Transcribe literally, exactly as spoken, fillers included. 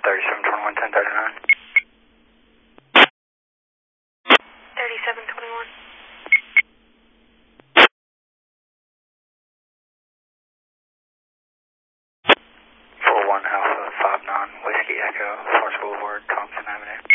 thirty-seven twenty-one, ten thirty-nine. thirty-seven twenty-one. four one Alpha five nine Whiskey Echo, Forest Boulevard, Thompson Avenue.